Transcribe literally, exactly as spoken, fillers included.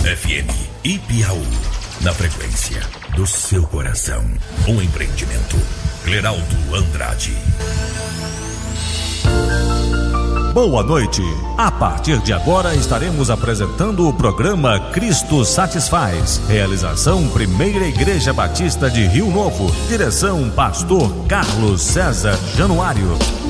F M e Piauí. Na frequência do seu coração. Um empreendimento. Cleraldo Andrade. Boa noite. A partir de agora estaremos apresentando o programa Cristo Satisfaz. Realização Primeira Igreja Batista de Rio Novo. Direção Pastor Carlos César Januário.